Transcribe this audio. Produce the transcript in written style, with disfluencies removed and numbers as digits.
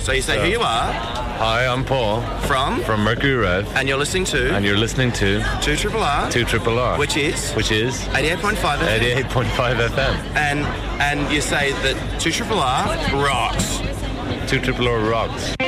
So you say who you are. Hi, I'm Paul. From Mercury Rev. And you're listening to? And you're listening to? 2RRR. 2RRR. Which is? 88.5 FM. 88.5 FM. And you say that 2RRR rocks. 2RRR rocks.